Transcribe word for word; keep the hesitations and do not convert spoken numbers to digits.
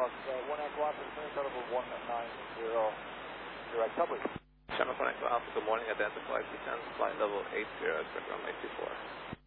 Cross, uh, one Echo Alpha, clear level one nine zero, direct public. Channel one Echo Alpha, good morning, identify descend, flight level eight zero, expect runway two four.